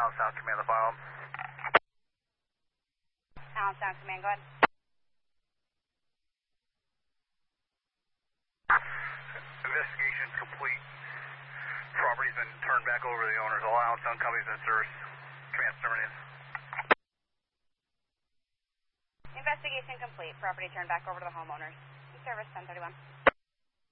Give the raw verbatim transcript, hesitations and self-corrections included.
Allen Sound Command, the file. Allen Sound Command, go ahead. Investigation's complete. Property's been turned back over to the owners. All Allen Sound companies in service. Command terminated. Investigation complete. Property turned back over to the homeowners. In service, ten thirty-one.